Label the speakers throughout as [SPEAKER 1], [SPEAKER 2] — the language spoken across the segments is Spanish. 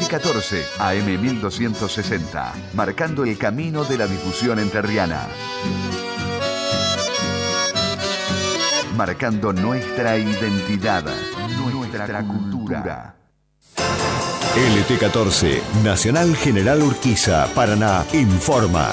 [SPEAKER 1] LT14, AM 1260, marcando el camino de la difusión entrerriana. Marcando nuestra identidad, nuestra cultura.
[SPEAKER 2] LT14, Nacional General Urquiza, Paraná, informa.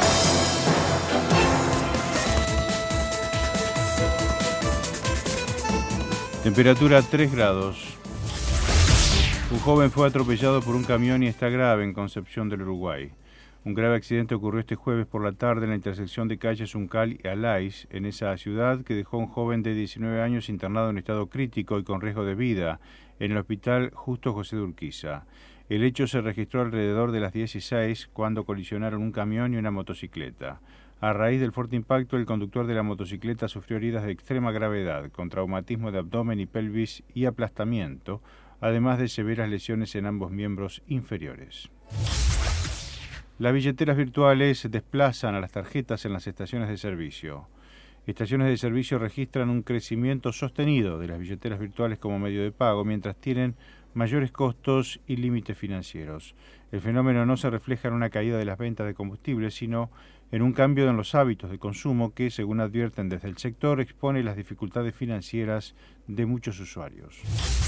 [SPEAKER 3] Temperatura 3 grados. Un joven fue atropellado por un camión y está grave en Concepción del Uruguay. Un grave accidente ocurrió este jueves por la tarde en la intersección de calles Uncal y Alais, en esa ciudad, que dejó a un joven de 19 años internado en estado crítico y con riesgo de vida en el hospital Justo José de Urquiza. El hecho se registró alrededor de las 16 cuando colisionaron un camión y una motocicleta. A raíz del fuerte impacto, el conductor de la motocicleta sufrió heridas de extrema gravedad, con traumatismo de abdomen y pelvis y aplastamiento, además de severas lesiones en ambos miembros inferiores. Las billeteras virtuales desplazan a las tarjetas en las estaciones de servicio. Estaciones de servicio registran un crecimiento sostenido de las billeteras virtuales como medio de pago, mientras tienen mayores costos y límites financieros. El fenómeno no se refleja en una caída de las ventas de combustible, sino en un cambio en los hábitos de consumo que, según advierten desde el sector, expone las dificultades financieras de muchos usuarios.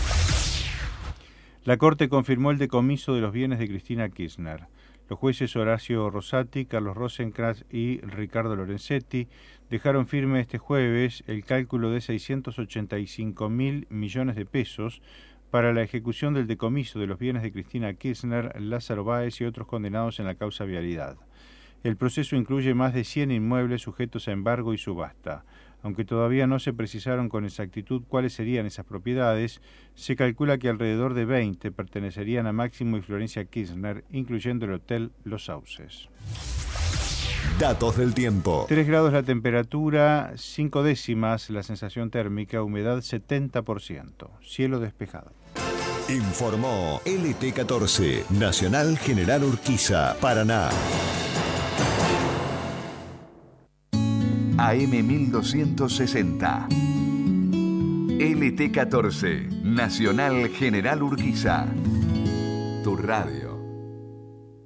[SPEAKER 3] La Corte confirmó el decomiso de los bienes de Cristina Kirchner. Los jueces Horacio Rosati, Carlos Rosenkrantz y Ricardo Lorenzetti dejaron firme este jueves el cálculo de 685.000 millones de pesos para la ejecución del decomiso de los bienes de Cristina Kirchner, Lázaro Báez y otros condenados en la causa Vialidad. El proceso incluye más de 100 inmuebles sujetos a embargo y subasta. Aunque todavía no se precisaron con exactitud cuáles serían esas propiedades, se calcula que alrededor de 20 pertenecerían a Máximo y Florencia Kirchner, incluyendo el Hotel Los Sauces.
[SPEAKER 2] Datos del tiempo.
[SPEAKER 3] 3 grados la temperatura, 5 décimas la sensación térmica, humedad 70%, cielo despejado.
[SPEAKER 2] Informó LT14, Nacional General Urquiza, Paraná.
[SPEAKER 1] AM 1260. LT14, Nacional General Urquiza. Tu radio.